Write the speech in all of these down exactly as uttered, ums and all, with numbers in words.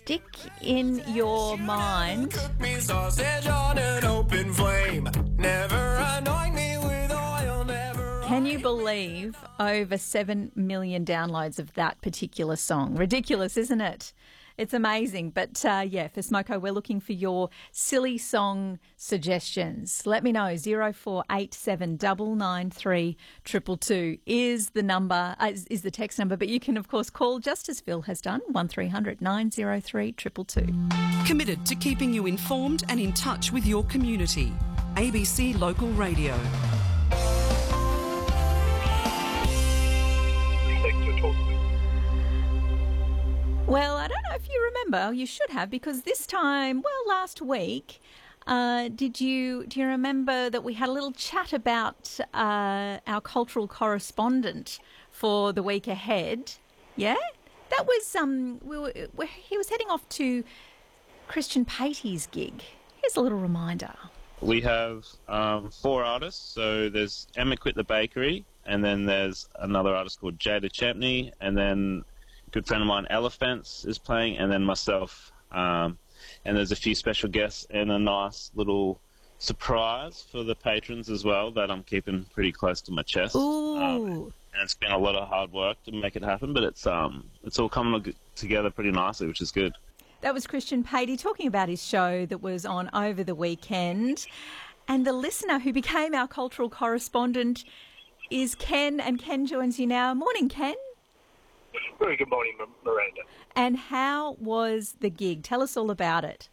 stick in your mind. Cook me sausage on an open flame. Never anoint me with oil, never. Can you believe over seven million downloads of that particular song? Ridiculous, isn't it? It's amazing. But uh, yeah, for Smoko, we're looking for your silly song suggestions. Let me know. zero four eight seven nine nine three two two two is the number, uh, is, is the text number. But you can, of course, call just as Phil has done, one three hundred nine oh three two two two. Committed to keeping you informed and in touch with your community. A B C Local Radio. Well, I don't know if you remember. You should have, because this time, well, last week, uh, did you do you remember that we had a little chat about uh, our cultural correspondent for the week ahead? Yeah, that was um, we were, we, he was heading off to Christian Patey's gig. Here's a little reminder. We have um, four artists. So there's Emma Quit the Bakery, and then there's another artist called Jada Champney, and then a good friend of mine, Elephants, is playing, and then myself. Um, and there's a few special guests and a nice little surprise for the patrons as well that I'm keeping pretty close to my chest. Ooh. Um, and it's been a lot of hard work to make it happen, but it's um it's all coming together pretty nicely, which is good. That was Christian Patey talking about his show that was on over the weekend. And the listener who became our cultural correspondent is Ken, and Ken joins you now. Morning, Ken. Very good morning, Miranda. And how was the gig? Tell us all about it.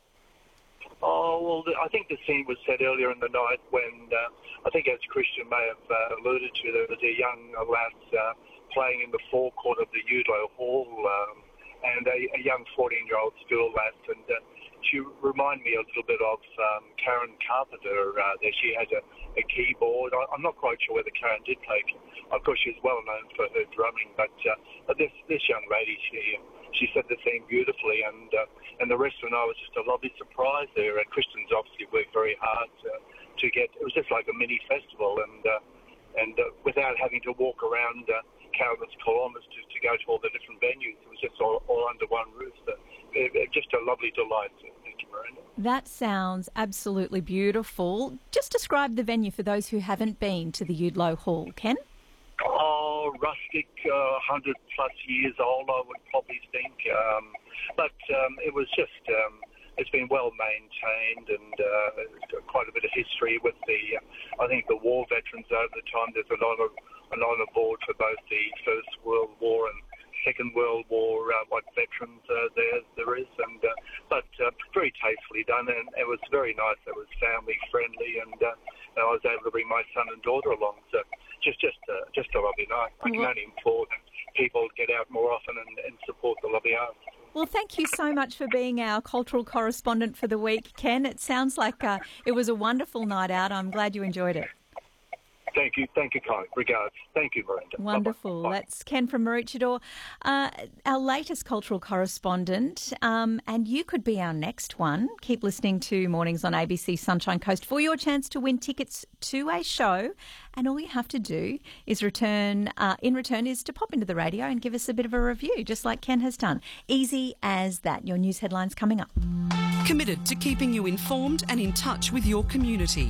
Oh, well, the, I think the scene was set earlier in the night when, uh, I think as Christian may have uh, alluded to, there was a young lass uh, playing in the forecourt of the Udlo Hall, um, and a, a young fourteen-year-old school lass, and uh, she reminded me a little bit of um, Karen Carpenter. Uh, there she had a, a keyboard. I, I'm not quite sure whether Karen did play. Of course, she's well known for her drumming, but uh, this this young lady, she she said the thing beautifully, and uh, and the rest of the night was just a lovely surprise there. Uh, Christians obviously worked very hard to, to get. It was just like a mini festival, and uh, and uh, without having to walk around uh, countless kilometres to, to go to all the different venues, it was just all, all under one roof. So, it, it, just a lovely delight. Thank you, Miranda. That sounds absolutely beautiful. Just describe the venue for those who haven't been to the Udlo Hall, Ken. Oh, rustic, uh, hundred plus years old, I would probably think. Um, but um, it was just, um, it's been well maintained, and uh, it's got quite a bit of history with the, uh, I think the war veterans over the time. There's an honour, an honour board for both the First World War and Second World War, uh, what veterans uh, there there is, and uh, but uh, very tastefully done, and it was very nice. It was family friendly, and uh, I was able to bring my son and daughter along. So just just uh, just a lovely night. I can only implore that people get out more often and, and support the lovely arts. Well, thank you so much for being our cultural correspondent for the week, Ken. It sounds like uh, it was a wonderful night out. I'm glad you enjoyed it. Thank you. Thank you, Colin. Regards. Thank you, Miranda. Wonderful. Bye-bye. That's Ken from Maroochydore, uh, our latest cultural correspondent, um, and you could be our next one. Keep listening to Mornings on A B C Sunshine Coast for your chance to win tickets to a show, and all you have to do is return, uh, in return, is to pop into the radio and give us a bit of a review, just like Ken has done. Easy as that. Your news headlines coming up. Committed to keeping you informed and in touch with your community.